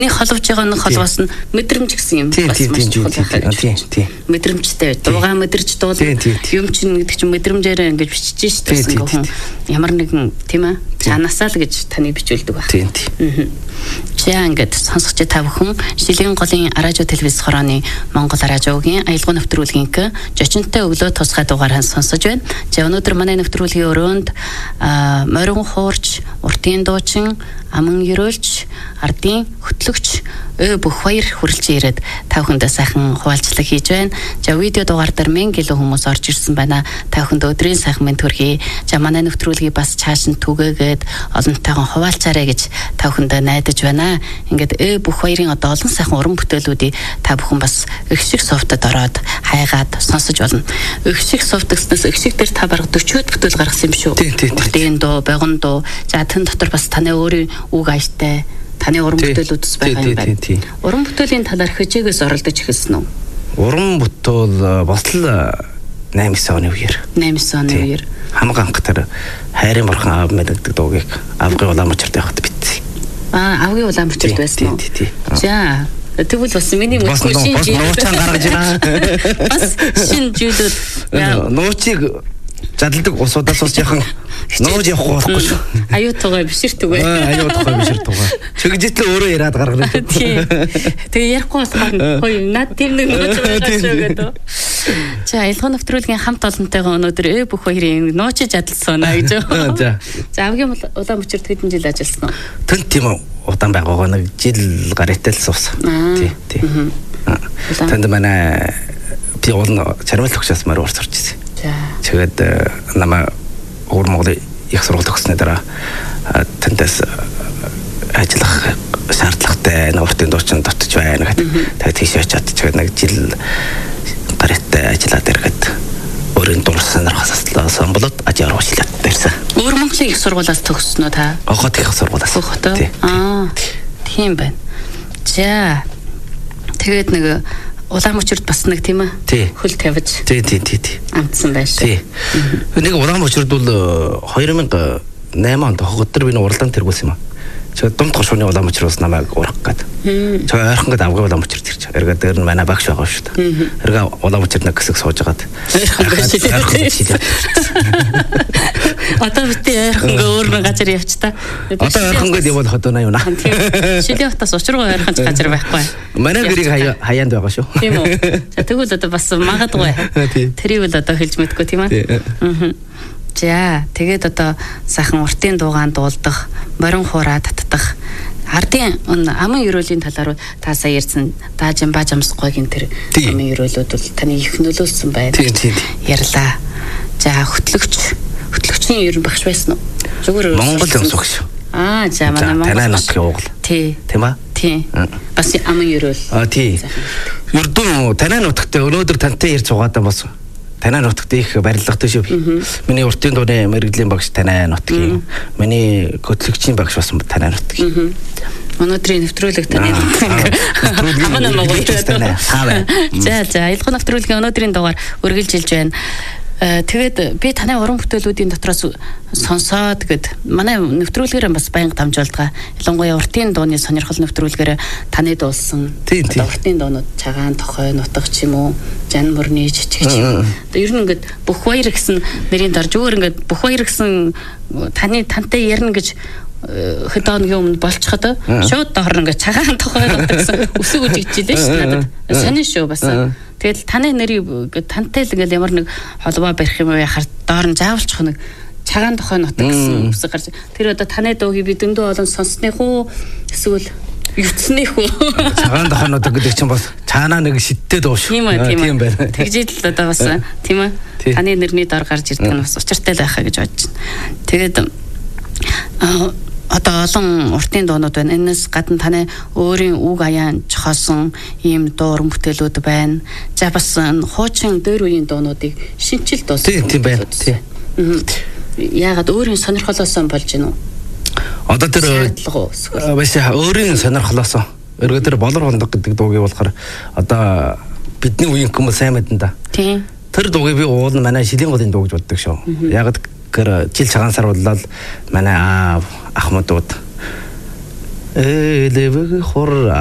холбож байгаа нэг холбоос нь мэдрэмж гэсэн юм бас маш чухал байна. Тийм. Мэдрэмжтэй. Дуугаа мэдэрч дуулах юм чинь гэдэг чинь мэдрэмжээрээ ингэж бичиж шít гэсэн. Ямар нэгэн тийм ээ чанаасаа л гэж таны бичүүлдэг баг. Тийм. За ингээд сонсогч та бүхэн Шилийн голын радио телевиз хорооны Монгол радиогийн аялал нэвтрүүлгийн жочинтой өглөө тусгай дугаараа сонсож байна. За өнөөдөр манай нэвтрүүлгийн өрөөнд морин хуурч, уртын дуучин, аман ерөөлч, ардын хөтлөгч бүх хоёр хүрэлж ирээд та бүхэндээ сайхан хуваалцлага хийж байна. За видео дугаар дээр 1000 илүү хүмүүс орж ирсэн байна. Та бүхэнд өдрийн сайхан мэнд хүргэе. За манай нэвтрүүлгийг бас чааш нь түгээгээд олонтойгоо хуваалцаарай гэж та бүхэндээ найдаж байна. Ингээд бүх хоёрын одоо олон сайхан уран бүтээлүүдийг та бүхэн бас Игшиг софтод ороод хайгаад сонсож болно. Игшиг софт гэснээс Игшиг дээр та бараг 40-од бүтээл гаргасан юм шүү. Тийм дуу, богон дуу. За тэн дотор бас таны өөрийн үг ааштай таны уран бүтээлүүдс байгаа юм байна. Уран бүтээлийн талаар хичээгээс оролдож эхэлсэн үү? Уран бүтээл босл 8-9 оны үеэр. 8-9 оны үеэр. Хамгийн анх тэр хайрын бурхан аав мэддэг дуугийг авгын Улаанбаатарт байхад битсэн. Авгын Улаанбаатарт байсан уу? За тэгвэл бас миний мөчгүй шинж нуучаан гаргаж байна. Бас шинж зүйлүүд нуучийг задалдаг усудаас ус яхан нууж явахгүй болохгүй шүү. Аюу тугай биширт үгүй. Аюу тугай биширт тугай. Чигжитэл өөрөө яриад гаргана. Тэгээ ярихгүй бас гоё над тийм нэг нууж байгаа шүү гэдэг. За аялал нэвтрүүлгийн хамт олонтойгоо өнөөдөр бүх хоёрын нуучиж адалсан аа гэж. За авгийн Улаанбаатарт хэдэн жил ажилласан уу? Тэн тийм удаан байгаагаа нэг жил гараатай л суусан. Тийм. Тэнд манай би уул чармал төгсөөс мөр урсарч ирсэн. Тэгээд намайг өвөр Монголын их сургууль төгссөний дараа тэндээс ажиллах шаардлагатай уртын дуучин дотч байна гэдэг. Тэгээд тийш очиад тэгээд нэг жил гараатай ажиллаад иргээд өөрийн дурсан сонирхолтой болоод ажил оруулаад ирсэн. Өвөр Монголын их сургуулиас төгссөн үү та? Огт их сургуулиас. Тийм байна. За тэгээд нэг Улаанбаатарт бас нэг тийм ээ хөл тавьж. Тий. Амтсан байж. Тий. Нэг Улаанбаатарт бол 2008 онд хогдтор би уралдаанд тэргүүлсэн юм аа. Тэгээд дунд гошууны Улаанбаатараас намайг урах гээд. Тэгээд ойрхон гээд авгын Улаанбаатарт ирж. Эргээд дээр нь манай багш байгаа шүү дээ. Эргээ Улаанбаатарт нэг хэсэг сууж агаад. Одоо бити ойрхон өөр нэг газар явч та. Одоо ойрхон гээд явбал ходоо наа юу наа. Шилийн хотоос учруу ойрхон газар байхгүй. Манай гэрийг хаяанд байгаа шүү. Тийм үү. За тэгвэл одоо бас магадгүй. Тэрийг л одоо хэлж мэдгүй тийм ээ. За тэгээд одоо сайхан уртын дуугаан дуулдах, морин хуураа татдах, ардын аман ерөөлийн талаар та сая ярьсан даажин бааж амсгойгийн тэр аман ерөөлүүд бол таны их нөлөөлсөн байна. Ярьлаа. За хөтлөгчийн ер нь багш байсан уу? Зүгээр Монгол амсгч. За манай Монгол танай нутгийн угал. Тийм аа? Тийм. Бас аман ерөөл. Тийм. Ердөө танай нутагтай өнөөдөр тантай ярьж угаадаа бас танай нутагт их барилгатай шүү би. Миний уртын дууны мэрэгжлийн багш танай нутгийн. Миний хөтлөгчийн багш бас танай нутгийн. Өнөөдрийн нэвтрүүлэг таны Аман Монгол танай. За аялал нэвтрүүлгийн өнөөдрийн дугаар үргэлжилж байна. Тэгээд би таны уран бүтээлүүдийн дотроос сонсоод тэгээд манай нэвтрүүлгээр бас байнга дамжуулдаг. Ялангуяа уртын дууны сонирхол нэвтрүүлгээр таны дуулсан уртын дуунууд цагаан тохой нутаг ч юм уу, жан мөрний жижиг ч юм. Ер нь ингээд бүх баяр гэсэн нэрийн дор зүгээр ингээд бүх баяр гэсэн тантай ярина гэж хэд өдрийн өмнө болчиход шууд доор ингээд цагаан тохой нутаг гэсэн өсөг үжигжилээ шүү надад. Сонин шүү бас. Тэгэл таны нэрийг тантай л ингээл ямар нэг холбоо барих юм яхаар доор нь заавалчих нэг цагаан тохой нутаг гэсэн үсэг гарч. Тэр одоо таны дуугийг би дөндөө олон сонссных уу эсвэл өвцснийх үү? Цагаан тохой нутаг гэдэг чинь бас цаанаа нэг шидтэй дуу шүү. Тийм байна. Тэгжил л одоо бас тийм ээ. Таны нэрний доор гарч ирдэг нь бас учиртай л байхаа гэж бодож байна. Тэгээд одоо олон уртын дуунууд байна. Энэс гадна таны өөрийн үг аяан чохоосон ийм дууран бүтээлүүд байна. За бас хуучин дээр үеийн дуунуудыг шинчил дуусан. Тийм байна. Тийм. Яагаад өөрийн сонирхолоос болж гинүү? Одоо тэр бас өөрийн сонирхолоос өргөд тэр болор хондог гэдэг дуугийг болохоор одоо бидний үеийн хүмүүс сайн мэдэн да. Тийм. Тэр дуугийг би уул манай Шилийн голын дуу гэж боддог шүү. Яагаад жил цагаан сар боллоо манай аав ахмадууд элэвэг хор